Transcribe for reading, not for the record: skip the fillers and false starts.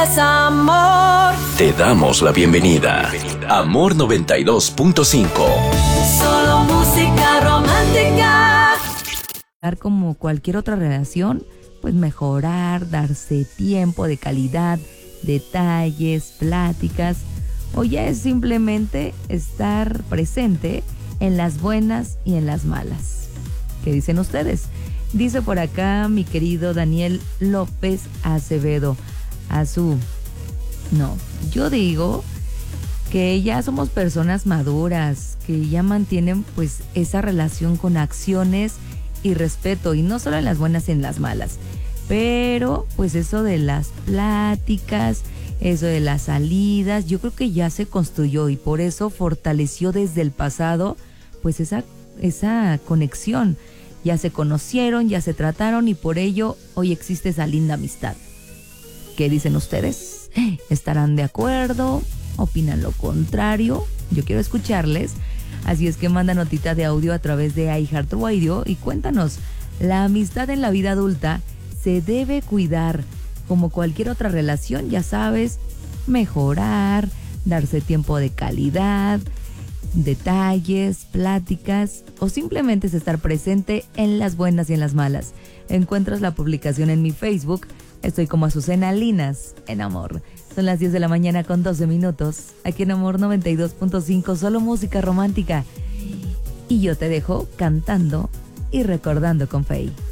Es amor. Te damos la bienvenida. Amor 92.5. Solo música romántica. Como cualquier otra relación, pues mejorar, darse tiempo de calidad, detalles, pláticas, o ya es simplemente estar presente en las buenas y en las malas. ¿Qué dicen ustedes? Dice por acá mi querido Daniel López Acevedo. No, yo digo que ya somos personas maduras, que ya mantienen pues esa relación con acciones y respeto, y no solo en las buenas y en las malas, pero pues eso de las pláticas, eso de las salidas, yo creo que ya se construyó y por eso fortaleció desde el pasado pues esa conexión. Ya se conocieron, ya se trataron y por ello hoy existe esa linda amistad. ¿Qué dicen ustedes? ¿Estarán de acuerdo? ¿Opinan lo contrario? Yo quiero escucharles. Así es que manda notita de audio a través de iHeartRadio y cuéntanos, ¿la amistad en la vida adulta se debe cuidar como cualquier otra relación? Ya sabes, mejorar, darse tiempo de calidad, detalles, pláticas, o simplemente es estar presente en las buenas y en las malas. Encuentras la publicación en mi Facebook. Estoy como Azucena Linas en Amor. Son las 10 de la mañana con 12 minutos. Aquí en Amor 92.5, solo música romántica. Y yo te dejo cantando y recordando con Faye.